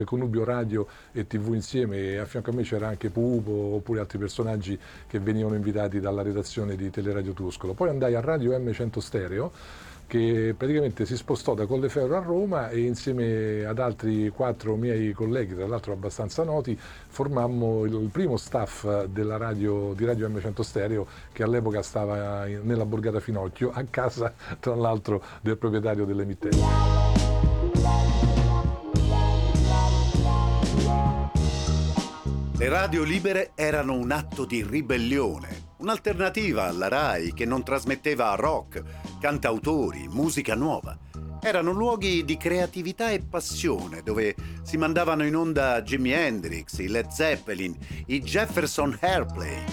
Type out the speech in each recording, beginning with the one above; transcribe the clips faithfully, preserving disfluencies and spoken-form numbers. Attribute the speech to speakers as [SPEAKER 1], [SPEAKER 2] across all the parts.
[SPEAKER 1] Connubio radio e tivù insieme, e a fianco a me c'era anche Pupo oppure altri personaggi che venivano invitati dalla redazione di Teleradio Tuscolo. Poi andai a Radio M cento Stereo, che praticamente si spostò da Colleferro a Roma, e insieme ad altri quattro miei colleghi, tra l'altro abbastanza noti, formammo il primo staff della radio, di Radio M cento Stereo, che all'epoca stava nella borgata Finocchio, a casa tra l'altro del proprietario dell'emittente.
[SPEAKER 2] Le radio libere erano un atto di ribellione, un'alternativa alla RAI che non trasmetteva rock, cantautori, musica nuova. Erano luoghi di creatività e passione, dove si mandavano in onda Jimi Hendrix, i Led Zeppelin, i Jefferson Airplane.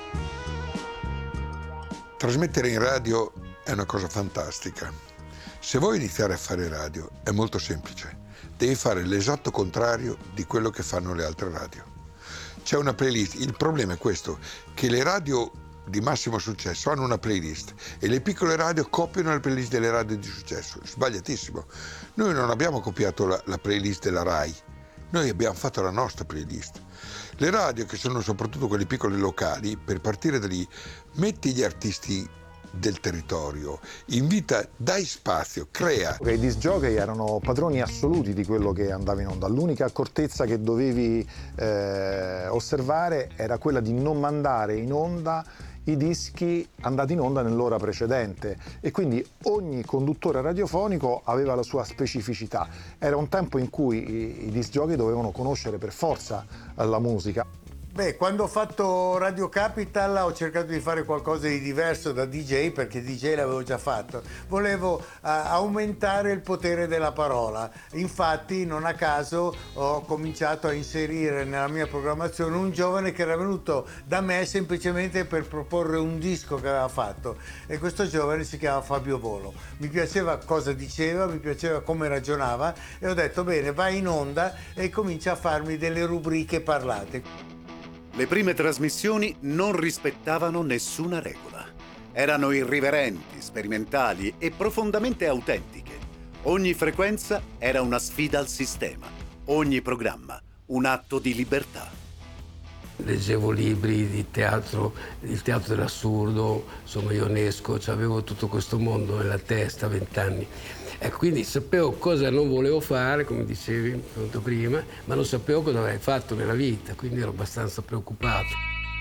[SPEAKER 3] Trasmettere in radio è una cosa fantastica. Se vuoi iniziare a fare radio è molto semplice. Devi fare l'esatto contrario di quello che fanno le altre radio. C'è una playlist, il problema è questo, che le radio di massimo successo hanno una playlist e le piccole radio copiano le playlist delle radio di successo. Sbagliatissimo. Noi non abbiamo copiato la, la playlist della RAI, noi abbiamo fatto la nostra playlist. Le radio, che sono soprattutto quelle piccole locali, per partire da lì, metti gli artisti del territorio, invita, dai spazio, crea.
[SPEAKER 4] I disc jockey erano padroni assoluti di quello che andava in onda. L'unica accortezza che dovevi eh, osservare era quella di non mandare in onda i dischi andati in onda nell'ora precedente, e quindi ogni conduttore radiofonico aveva la sua specificità. Era un tempo in cui i, i disc jockey dovevano conoscere per forza la musica.
[SPEAKER 5] Beh, quando ho fatto Radio Capital ho cercato di fare qualcosa di diverso da D J, perché D J l'avevo già fatto. Volevo uh, aumentare il potere della parola. Infatti, non a caso, ho cominciato a inserire nella mia programmazione un giovane che era venuto da me semplicemente per proporre un disco che aveva fatto. E questo giovane si chiama Fabio Volo. Mi piaceva cosa diceva, mi piaceva come ragionava, e ho detto, bene, vai in onda e comincia a farmi delle rubriche parlate.
[SPEAKER 2] Le prime trasmissioni non rispettavano nessuna regola. Erano irriverenti, sperimentali e profondamente autentiche. Ogni frequenza era una sfida al sistema, ogni programma un atto di libertà.
[SPEAKER 6] Leggevo libri di teatro, il teatro dell'assurdo, insomma Ionesco, cioè avevo tutto questo mondo nella testa a vent'anni. E quindi sapevo cosa non volevo fare, come dicevi appunto prima, ma non sapevo cosa avrei fatto nella vita, quindi ero abbastanza preoccupato.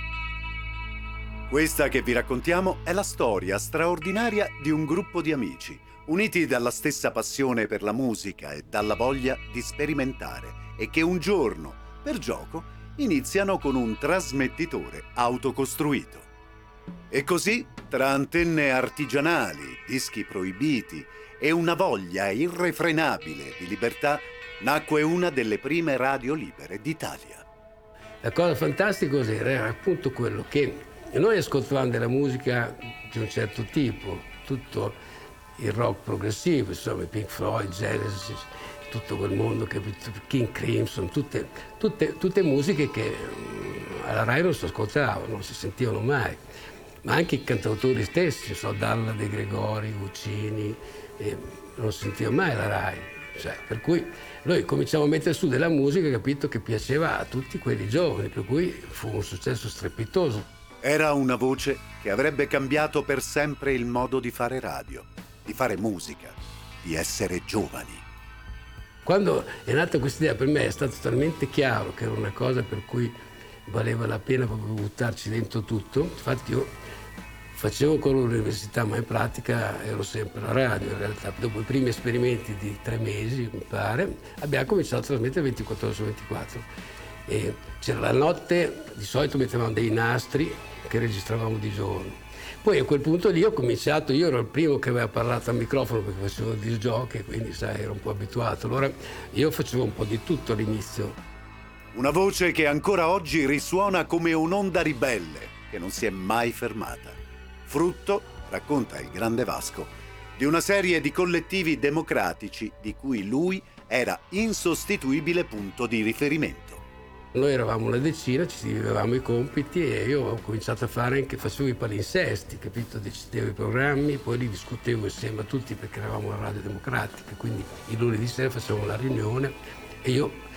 [SPEAKER 2] Questa che vi raccontiamo è la storia straordinaria di un gruppo di amici, uniti dalla stessa passione per la musica e dalla voglia di sperimentare, e che un giorno, per gioco, iniziano con un trasmettitore autocostruito. E così, tra antenne artigianali, dischi proibiti e una voglia irrefrenabile di libertà, nacque una delle prime radio libere d'Italia.
[SPEAKER 6] La cosa fantastica cos'era? Era appunto quello che noi ascoltavamo della musica di un certo tipo, tutto il rock progressivo, insomma, Pink Floyd, Genesis, tutto quel mondo, capito? King Crimson, tutte, tutte, tutte musiche che alla RAI non si ascoltavano, non si sentivano mai. Ma anche i cantautori stessi, so, Dalla De Gregori, Guccini, eh, non sentiva mai la RAI. Cioè, per cui noi cominciamo a mettere su della musica, capito, che piaceva a tutti quelli giovani, per cui fu un successo strepitoso.
[SPEAKER 2] Era una voce che avrebbe cambiato per sempre il modo di fare radio, di fare musica, di essere giovani.
[SPEAKER 6] Quando è nata questa idea, per me è stato talmente chiaro che era una cosa per cui valeva la pena proprio buttarci dentro tutto. Infatti io facevo ancora l'università, ma in pratica ero sempre alla radio. In realtà, dopo i primi esperimenti di tre mesi, mi pare, abbiamo cominciato a trasmettere ventiquattro ore su ventiquattro. E c'era la notte, di solito mettevamo dei nastri che registravamo di giorno. Poi a quel punto lì ho cominciato, io ero il primo che aveva parlato al microfono perché facevo il disc jockey, quindi sai, ero un po' abituato. Allora io facevo un po' di tutto all'inizio.
[SPEAKER 2] Una voce che ancora oggi risuona come un'onda ribelle, che non si è mai fermata. Frutto, racconta il grande Vasco, di una serie di collettivi democratici di cui lui era insostituibile punto di riferimento.
[SPEAKER 6] Noi eravamo una decina, ci dividevamo i compiti e io ho cominciato a fare anche, facevo i palinsesti, capito? Decidevo i programmi, poi li discutevo insieme a tutti perché eravamo una radio democratica, quindi il lunedì sera facevamo la riunione e io